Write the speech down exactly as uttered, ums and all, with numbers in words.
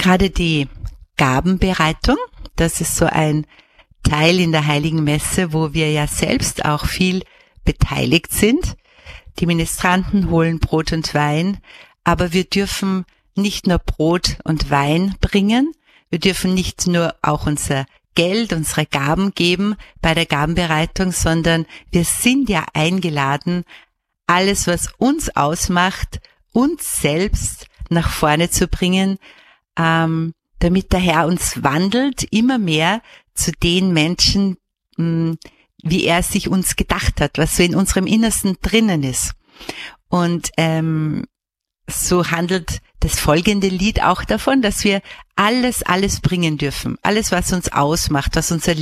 Gerade die Gabenbereitung, das ist so ein Teil in der Heiligen Messe, wo wir ja selbst auch viel beteiligt sind. Die Ministranten holen Brot und Wein, aber wir dürfen nicht nur Brot und Wein bringen, wir dürfen nicht nur auch unser Geld, unsere Gaben geben bei der Gabenbereitung, sondern wir sind ja eingeladen, alles, was uns ausmacht, uns selbst nach vorne zu bringen, ähm, damit der Herr uns wandelt, immer mehr zu den Menschen, mh, wie er sich uns gedacht hat, was so in unserem Innersten drinnen ist. Und ähm, so handelt das folgende Lied auch davon, dass wir alles, alles bringen dürfen. Alles, was uns ausmacht, was unser